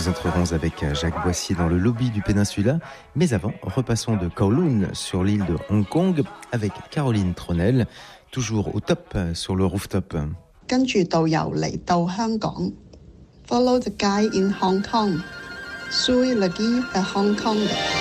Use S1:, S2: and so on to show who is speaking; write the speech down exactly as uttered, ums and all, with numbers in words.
S1: Nous entrerons avec Jacques Boissier dans le lobby du Péninsula. Mais avant, repassons de Kowloon sur l'île de Hong Kong avec Caroline Tronel, toujours au top sur le rooftop.
S2: 跟住導遊嚟到香港 ，Follow the guide in Hong Kong. Suis le guide à Hong Kong.